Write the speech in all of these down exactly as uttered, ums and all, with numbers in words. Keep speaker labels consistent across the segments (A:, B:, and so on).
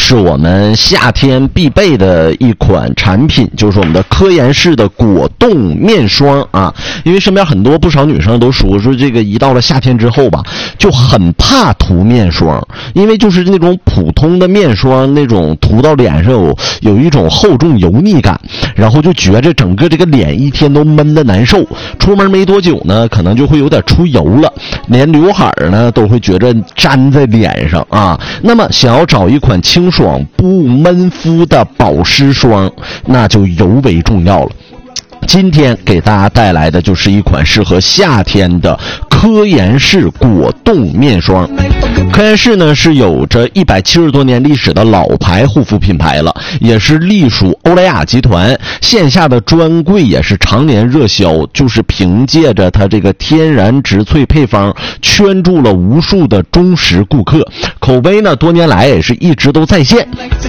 A: 是我们夏天必备的一款产品，就是我们的科颜氏的果冻面霜啊。因为身边很多不少女生都说说这个一到了夏天之后吧，就很怕涂面霜，因为就是那种普通的面霜那种涂到脸上有有一种厚重油腻感，然后就觉着整个这个脸一天都闷得难受，出门没多久呢可能就会有点出油了，连刘海呢都会觉着粘在脸上啊。那么想要找一款清爽不闷肤的保湿霜，那就尤为重要了。今天给大家带来的就是一款适合夏天的科颜氏果冻面霜。科颜氏呢是有着一百七十多年历史的老牌护肤品牌了，也是隶属欧莱雅集团，线下的专柜也是常年热销，就是凭借着它这个天然植萃配方圈住了无数的忠实顾客，口碑呢多年来也是一直都在线。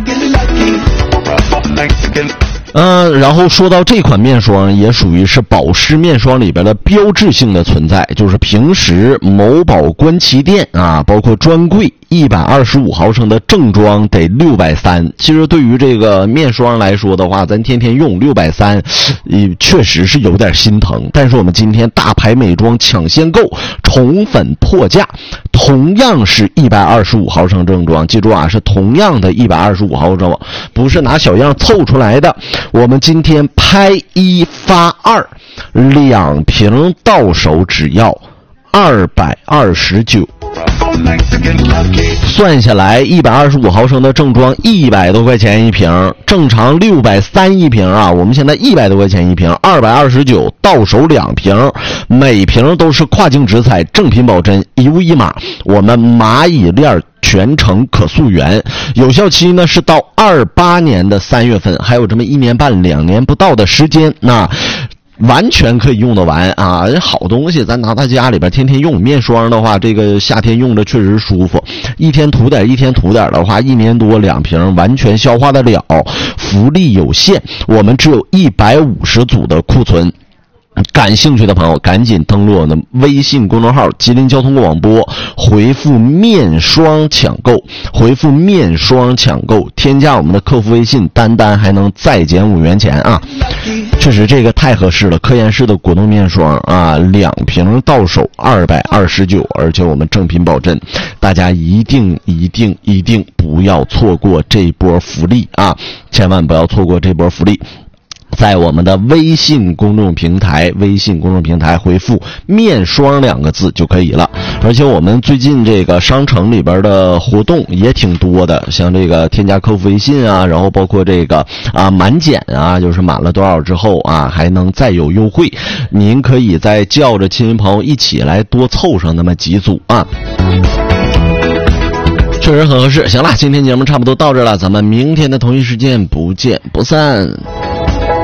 A: 嗯、呃，然后说到这款面霜，也属于是保湿面霜里边的标志性的存在，就是平时某宝官旗店啊，包括专柜一百二十五毫升的正装得六百三十。其实对于这个面霜来说的话，咱天天用六百三十，呃，确实是有点心疼。但是我们今天大牌美妆抢先购，宠粉破价，同样是一百二十五毫升正装，记住啊，是同样的一百二十五毫升，不是拿小样凑出来的。我们今天拍一发二，两瓶到手只要二百二十九。算下来一百二十五毫升的正装一百多块钱一瓶，正常六百三十一瓶啊，我们现在一百多块钱一瓶，二百二十九到手两瓶，每瓶都是跨境直采，正品保真，一物一码，我们蚂蚁链全程可溯源，有效期呢是到二八年的三月份，还有这么一年半两年不到的时间，那完全可以用得完啊！好东西咱拿到家里边天天用。面霜的话，这个夏天用着确实舒服，一天涂点一天涂点的话，一年多两瓶完全消化得了。福利有限，我们只有一百五十组的库存。感兴趣的朋友赶紧登录我的微信公众号吉林交通广播，回复面霜抢购，回复面霜抢购，添加我们的客服微信，单单还能再减五元钱啊！确实这个太合适了，科颜氏的果冻面霜啊，两瓶到手二百二十九，而且我们正品保真，大家一定一定一定不要错过这波福利啊！千万不要错过这波福利。在我们的微信公众平台微信公众平台回复面霜两个字就可以了。而且我们最近这个商城里边的活动也挺多的，像这个添加客服微信啊，然后包括这个啊满减啊，就是满了多少之后啊还能再有优惠，您可以再叫着亲戚朋友一起来多凑上那么几组啊，确实很合适。行了，今天节目差不多到这了，咱们明天的同一时间不见不散。